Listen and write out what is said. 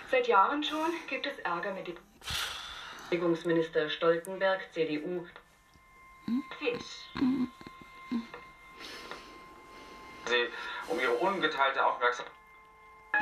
Seit Jahren schon gibt es Ärger mit dem Verteidigungsminister Stoltenberg, CDU. Sie um ihre ungeteilte Aufmerksamkeit.